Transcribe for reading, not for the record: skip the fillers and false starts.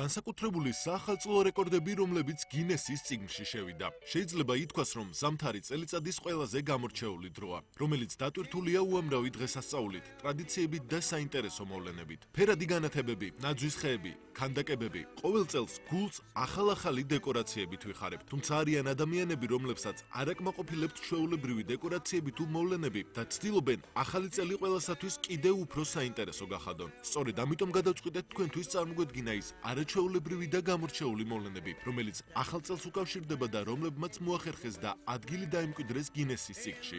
განსაკუთრებული სახელმწიფო რეკორდები, რომლებიც გინესის წიგნში შევიდა. შეიძლება ითქვას, რომ ზამთარი წელიწადის ყველაზე გამორჩეული დროა, რომელიც დატვირთულია უამრავი დღესასწაულით, ტრადიციებით და საინტერესო მოვლენებით. ფერადი განათებები, ნაძვის ხეები, ქანდაკებები, ყოველ წელს გულს ახალ-ახალი დეკორაციებით ვიხარებთ. თუმცა არიან ადამიანები, რომლებსაც არ აკმაყოფილებთ ჩვეულებრივი დეკორაციები თუ მოვლენები და ცდილობენ ახალი წელი ყველასათვის კიდევ უფრო საინტერესო გახადონ. სწორედ ამიტომ გადავწყვიტეთ თქვენთვის წარმოგვედგინა ის არაჩვეულებრივი და გამორჩეული მოვლენები, რომელიც ახალ წელს უკავშირდება და რომლებმაც მოახერხეს და ადგილი დაიმკვიდრეს გინესის წიგნში.